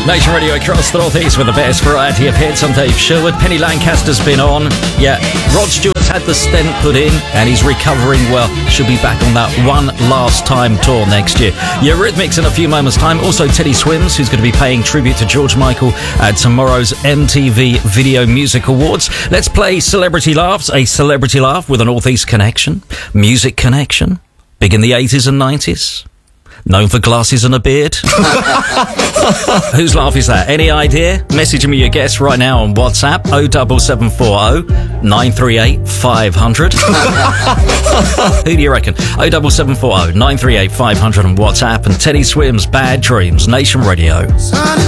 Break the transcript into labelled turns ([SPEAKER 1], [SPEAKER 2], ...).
[SPEAKER 1] Nation Radio across the Northeast with the best variety of hits. I'm Dave Sherwood. Penny Lancaster's been on. Yeah, Rod Stewart's had the stent put in and he's recovering well. Should be back on that one last time tour next year. Eurythmics in a few moments' time. Also Teddy Swims, who's going to be paying tribute to George Michael at tomorrow's MTV Video Music Awards. Let's play Celebrity Laughs, a celebrity laugh with a Northeast connection. Music connection. Big in the 80s and 90s. Known for glasses and a beard. Whose laugh is that? Any idea? Message me your guess right now on WhatsApp 07740 938 500. Who do you reckon? 07740 938 500 on WhatsApp. And Teddy Swims, Bad Dreams, Nation Radio.